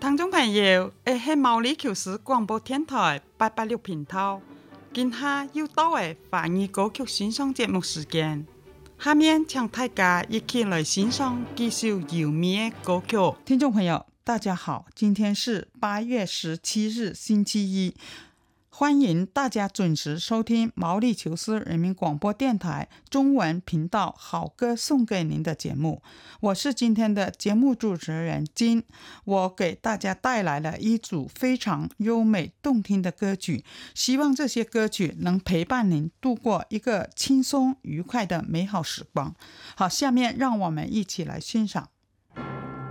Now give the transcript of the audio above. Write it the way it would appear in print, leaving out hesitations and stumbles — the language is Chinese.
聽眾朋友，係毛里求斯廣播電台886頻道，今下又到嘅華語歌曲欣賞節目時間。下面請大家一起來欣賞幾首優美的歌曲。 聽眾朋友，大家好，今天是8月17日星期一。歡迎大家準時收聽毛里求斯人民廣播電台中文頻道好歌送給您的節目，我是今天的節目主持人金。我給大家帶來了一組非常優美動聽的歌曲，希望這些歌曲能陪伴您度過一個輕鬆愉快的美好時光。好，下面讓我們一起來欣賞